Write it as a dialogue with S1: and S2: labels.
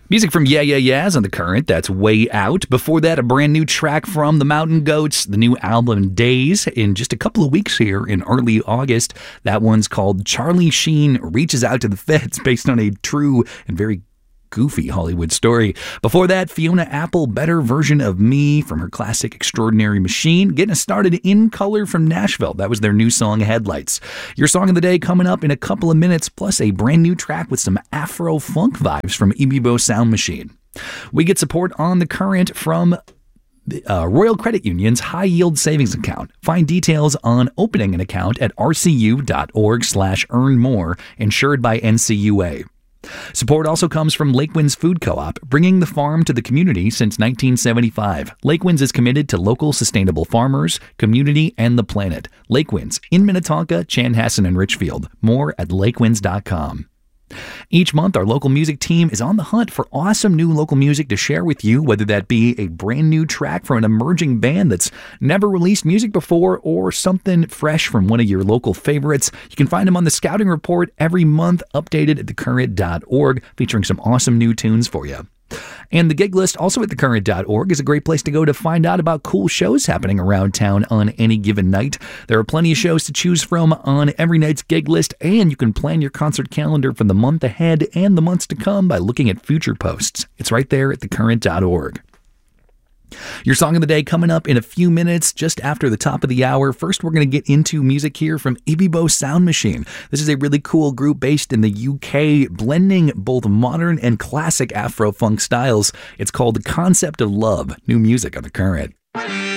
S1: Music from Yeah Yeah Yeahs on The Current, that's Way Out. Before that, a brand new track from the Mountain Goats, the new album Days, in just a couple of weeks here in early August. That one's called Charlie Sheen Reaches Out to the Feds, based on a true and very goofy Hollywood story. Before that, Fiona Apple, Better Version of Me from her classic Extraordinary Machine, getting us started In Color from Nashville. That was their new song, Headlights. Your song of the day coming up in a couple of minutes, plus a brand new track with some Afro-funk vibes from Ibibo Sound Machine. We get support on The Current from Royal Credit Union's High Yield Savings Account. Find details on opening an account at rcu.org/earnmore, insured by NCUA. Support also comes from Lakewinds Food Co-op, bringing the farm to the community since 1975. Lakewinds is committed to local sustainable farmers, community, and the planet. Lakewinds in Minnetonka, Chanhassen, and Richfield. More at lakewinds.com. Each month, our local music team is on the hunt for awesome new local music to share with you, whether that be a brand new track from an emerging band that's never released music before or something fresh from one of your local favorites. You can find them on the Scouting Report every month, updated at thecurrent.org, featuring some awesome new tunes for you. And the gig list, also at thecurrent.org, is a great place to go to find out about cool shows happening around town on any given night. There are plenty of shows to choose from on every night's gig list, and you can plan your concert calendar for the month ahead and the months to come by looking at future posts. It's right there at thecurrent.org. Your song of the day coming up in a few minutes, just after the top of the hour. First, we're going to get into music here from Ibibo Sound Machine. This is a really cool group based in the UK, blending both modern and classic Afro-funk styles. It's called The Concept of Love. New music on The Current.